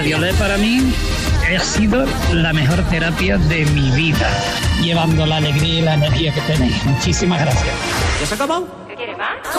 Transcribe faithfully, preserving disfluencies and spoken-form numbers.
Radiolé para mí ha sido la mejor terapia de mi vida, llevando la alegría y la energía que tenéis. Muchísimas gracias. ¿Ya se ha acabado? ¿Qué quiere más?